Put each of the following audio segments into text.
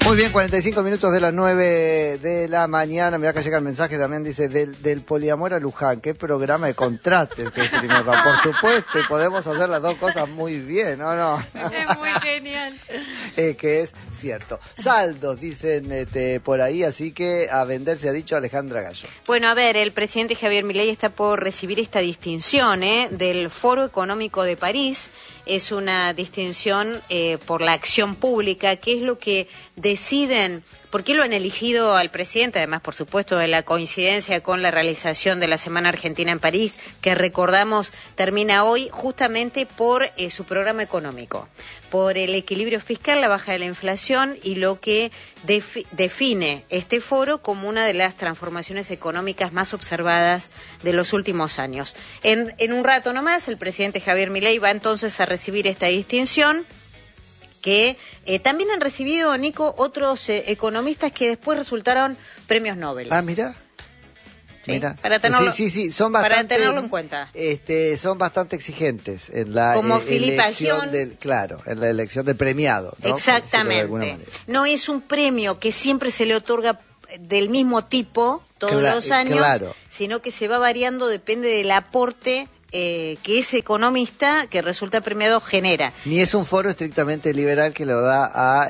Muy bien, 45 minutos de las 9 de la mañana. Mirá, acá llega el mensaje también, dice, del poliamor a Luján. Qué programa de contrastes que escribimos acá. Por supuesto, y podemos hacer las dos cosas muy bien, ¿no? No. Es muy genial. Que es cierto. Saldos, dicen por ahí, así que a vender se ha dicho Alejandra Gallo. Bueno, a ver, el presidente Javier Milei está por recibir esta distinción del Foro Económico de París. Es una distinción por la acción pública, que es lo que deciden, por qué lo han elegido al presidente, además, por supuesto, de la coincidencia con la realización de la Semana Argentina en París, que recordamos termina hoy, justamente por su programa económico, por el equilibrio fiscal, la baja de la inflación y lo que define este foro como una de las transformaciones económicas más observadas de los últimos años. En un rato nomás, el presidente Javier Milei va entonces a recibir esta distinción, que también han recibido, Nico, otros economistas que después resultaron premios Nobel. Ah, mira. Sí, mira. para tenerlo, sí, son bastante, para tenerlo en cuenta. Son bastante exigentes en la elección del, claro, en la elección del premiado, ¿no? Exactamente. No es un premio que siempre se le otorga del mismo tipo todos los años, claro, sino que se va variando, depende del aporte que ese economista que resulta premiado genera. Ni es un foro estrictamente liberal que lo da a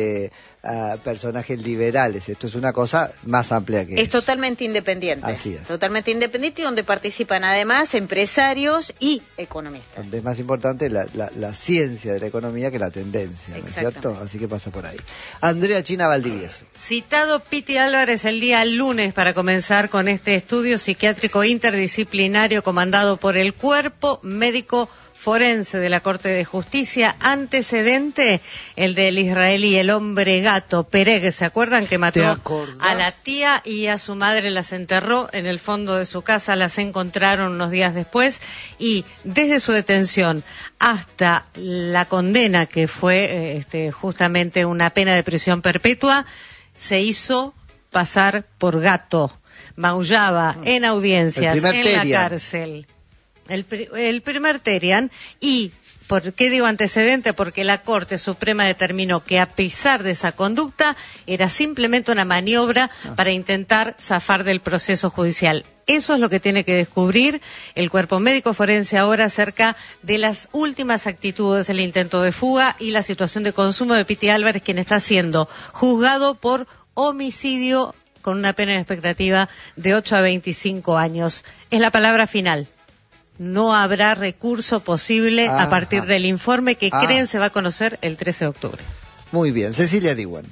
personajes liberales. Esto es una cosa más amplia que es eso. Totalmente independiente. Así es. Totalmente independiente, y donde participan además empresarios y economistas. Donde es más importante la ciencia de la economía que la tendencia, ¿no es cierto? Así que pasa por ahí. Andrea China Valdivieso. Citado Piti Álvarez el día lunes para comenzar con este estudio psiquiátrico interdisciplinario comandado por el Cuerpo Médico Forense de la Corte de Justicia. Antecedente, el del israelí, el hombre gato, Pereg. ¿Se acuerdan que mató a la tía y a su madre? Las enterró en el fondo de su casa, las encontraron unos días después, y desde su detención hasta la condena, que fue justamente una pena de prisión perpetua, se hizo pasar por gato. Maullaba en audiencias, en la cárcel. El primer Terian. ¿Y por qué digo antecedente? Porque la Corte Suprema determinó que, a pesar de esa conducta, era simplemente una maniobra para intentar zafar del proceso judicial. Eso es lo que tiene que descubrir el Cuerpo Médico Forense ahora acerca de las últimas actitudes, el intento de fuga y la situación de consumo de Piti Álvarez, quien está siendo juzgado por homicidio con una pena en expectativa de 8 a 25 años. Es la palabra final. No habrá recurso posible a partir del informe que creen se va a conocer el 13 de octubre. Muy bien. Cecilia Diwan.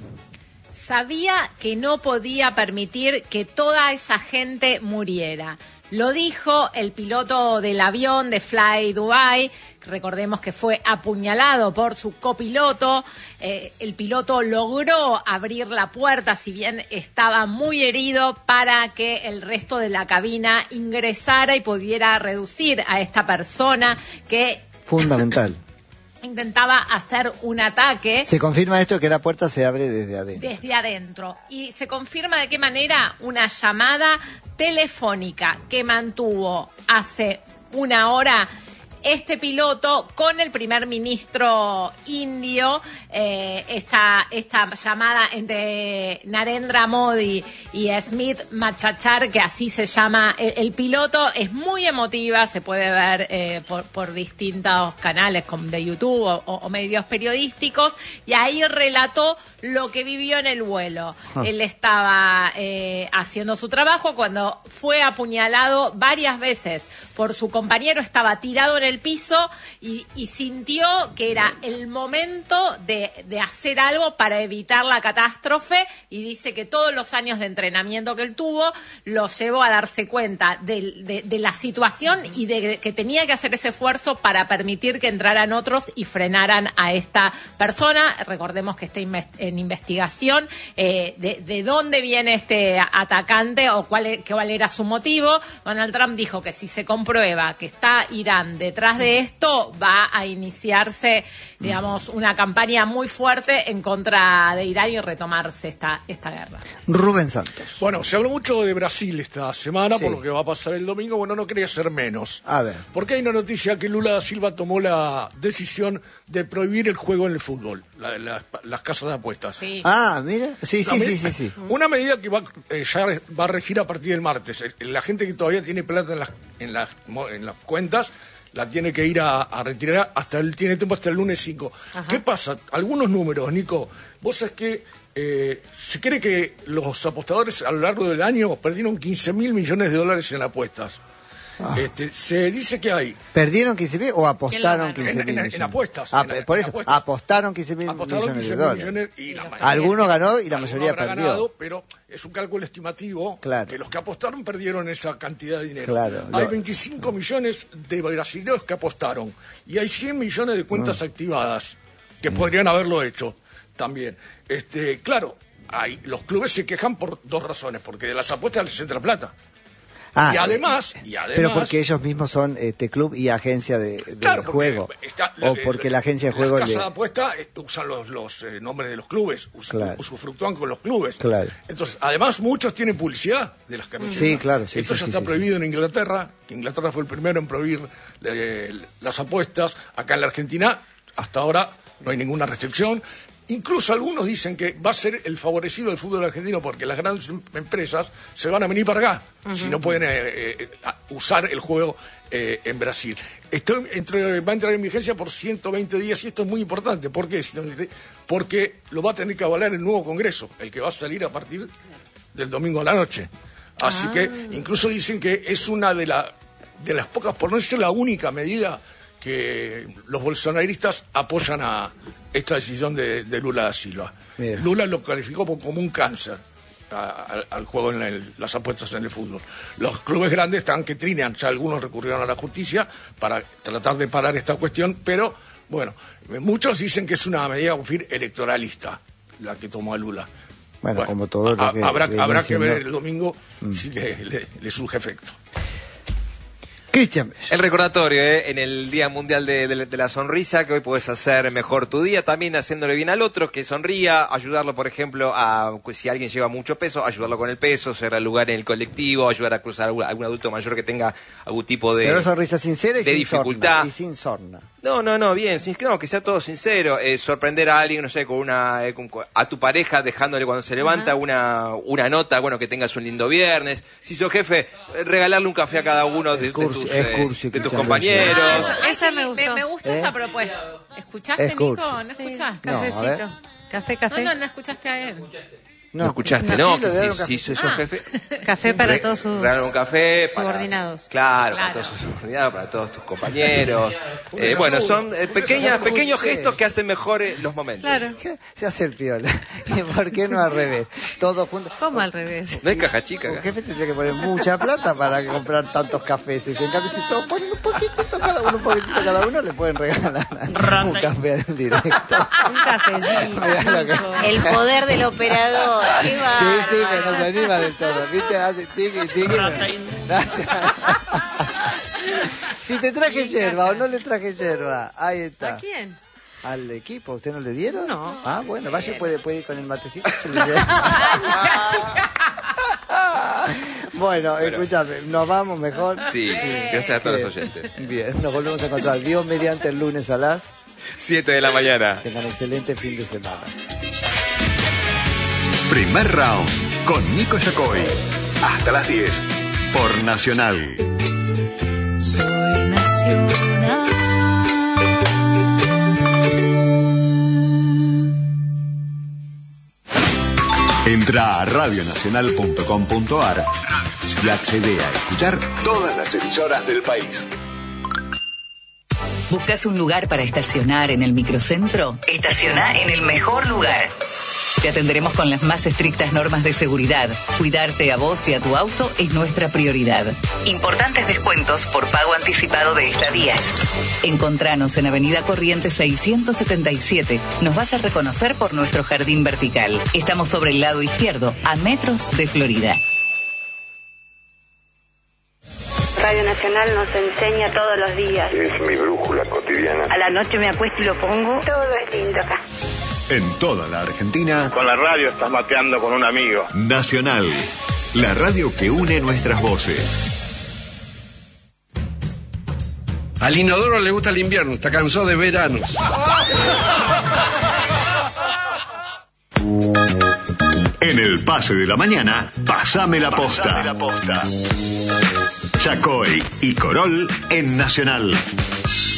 Sabía que no podía permitir que toda esa gente muriera. Lo dijo el piloto del avión de Fly Dubai. Recordemos que fue apuñalado por su copiloto. El piloto logró abrir la puerta, si bien estaba muy herido, para que el resto de la cabina ingresara y pudiera reducir a esta persona que... Fundamental. Intentaba hacer un ataque. Se confirma esto, que la puerta se abre desde adentro. Desde adentro. Y se confirma de qué manera: una llamada telefónica que mantuvo hace una hora este piloto con el primer ministro indio. Esta llamada entre Narendra Modi y Smith Machachar, que así se llama el piloto, es muy emotiva. Se puede ver por distintos canales de YouTube o medios periodísticos, y ahí relató lo que vivió en el vuelo. Él estaba haciendo su trabajo cuando fue apuñalado varias veces por su compañero. Estaba tirado en el piso y sintió que era el momento de hacer algo para evitar la catástrofe, y dice que todos los años de entrenamiento que él tuvo lo llevó a darse cuenta de la situación y de que tenía que hacer ese esfuerzo para permitir que entraran otros y frenaran a esta persona. Recordemos que está en investigación de dónde viene este atacante o cuál era su motivo. Donald Trump dijo que si se comprueba que está Irán detrás detrás de esto va a iniciarse, digamos, una campaña muy fuerte en contra de Irán y retomarse esta guerra. Rubén Santos. Bueno, se habló mucho de Brasil esta semana, Sí. por lo que va a pasar el domingo. Bueno, no quería ser menos. A ver. Porque hay una noticia que Lula da Silva tomó la decisión de prohibir el juego en el fútbol, las casas de apuestas. Sí. Ah, mira. Sí. Una medida que ya va a regir a partir del martes. La gente que todavía tiene plata en las cuentas la tiene que ir a retirar tiene tiempo hasta el lunes 5. Ajá. ¿Qué pasa? Algunos números, Nico. Vos sabés que se cree que los apostadores a lo largo del año perdieron 15.000 millones de dólares en apuestas. Se dice que hay... ¿Perdieron 15.000 o apostaron ¿Quién lo 15.000 ganó? millones? En apuestas. Por eso, apuestas. apostaron 15.000 Apostaron millones de 15.000 dólares. millones y la mayoría- Alguno ganó y la alguno mayoría habrá perdió. ganado, pero es un cálculo estimativo. Claro. Que los que apostaron perdieron esa cantidad de dinero. Claro. Hay 25 millones de brasileños que apostaron y hay 100 millones de cuentas activadas que podrían haberlo hecho también. Claro, los clubes se quejan por dos razones, porque de las apuestas les entra plata. Y además, pero porque ellos mismos son club y agencia del claro, porque juego. O porque la agencia de juego las casas de apuesta usan los nombres de los clubes, Claro. usufructúan con los clubes. Claro. Entonces, además, muchos tienen publicidad de las camisetas. Sí, claro, sí, Esto sí, ya sí, está sí, prohibido en Inglaterra, que Inglaterra fue el primero en prohibir las apuestas. Acá en la Argentina, hasta ahora, no hay ninguna restricción. Incluso algunos dicen que va a ser el favorecido del fútbol argentino porque las grandes empresas se van a venir para acá si no pueden usar el juego en Brasil. Va a entrar en vigencia por 120 días y esto es muy importante. ¿Por qué? Porque lo va a tener que avalar el nuevo Congreso, el que va a salir a partir del domingo a la noche. Así que incluso dicen que es una de las pocas, por no decir la única medida que los bolsonaristas apoyan a esta decisión de Lula da Silva. Bien. Lula lo calificó como un cáncer al juego en las apuestas en el fútbol. Los clubes grandes están que trinean, ya algunos recurrieron a la justicia para tratar de parar esta cuestión, pero bueno, muchos dicen que es una medida electoralista la que tomó a Lula. Bueno, como todo lo que habrá que siendo. ver el domingo si le surge efecto. Cristian. El recordatorio, en el Día Mundial de la Sonrisa, que hoy puedes hacer mejor tu día, también haciéndole bien al otro, que sonría, ayudarlo, por ejemplo, si alguien lleva mucho peso, ayudarlo con el peso, cerrar el lugar en el colectivo, ayudar a cruzar a algún adulto mayor que tenga algún tipo de... Pero sonrisa sincera y de sin dificultad. sorna. Y sin sorna. No, bien, que sea todo sincero, sorprender a alguien, no sé, a tu pareja dejándole cuando se levanta una nota, bueno, que tengas un lindo viernes. Si sos jefe, regalarle un café a cada uno de tus compañeros. Esa me gustó. Me gusta esa propuesta. ¿Escuchaste, Es Nico? cursi. ¿No escuchaste? No, a ver. Cafecito. Café. No escuchaste a él. No escuchaste, Sí, ¿no? le Que dieron café. si sos jefe... Café para todos sus regalar un café subordinados. Para Claro. todos sus subordinados, para todos tus compañeros. Bueno, son pequeños gestos que hacen mejor los momentos. Claro. ¿Qué? Se hace el piola. ¿Y por qué no al revés? Todos juntos. ¿Cómo al revés? No hay caja chica Un acá. jefe tendría que poner mucha plata para comprar tantos cafés. En cambio, si todos ponen un poquitito cada uno, le pueden regalar un café en directo. Un cafecito. El poder del operador. Qué Sí, bárbaro. pero no se anima del todo. ¿Viste? Hace tiqui. Gracias. Si te traje yerba o no le traje yerba. Ahí está. ¿A quién? ¿Al equipo? ¿Usted no le dieron? No. Ah, bueno, vaya, puede ir con el matecito. Se le lleva. Bueno, escúchame, nos vamos mejor. Sí, gracias a todos los oyentes. Bien, nos volvemos a encontrar. Dios mediante el lunes a las. 7 de la mañana. Tengan excelente fin de semana. Primer round con Nico Yacoy. Hasta las 10 por Nacional. Soy nacional. Entra a radionacional.com.ar y accede a escuchar todas las emisoras del país. ¿Buscas un lugar para estacionar en el microcentro? Estaciona en el mejor lugar. Te atenderemos con las más estrictas normas de seguridad. Cuidarte a vos y a tu auto es nuestra prioridad. Importantes descuentos por pago anticipado de estadías. Encontranos en Avenida Corrientes 677. Nos vas a reconocer por nuestro jardín vertical. Estamos sobre el lado izquierdo, a metros de Florida. Radio Nacional nos enseña todos los días. Es mi brújula cotidiana. A la noche me acuesto y lo pongo. Todo es lindo acá. En toda la Argentina. Con la radio estás mateando con un amigo. Nacional, la radio que une nuestras voces. Al inodoro le gusta el invierno, está cansado de veranos. En el pase de la mañana, pasame la posta. Chacoy y Corol en Nacional.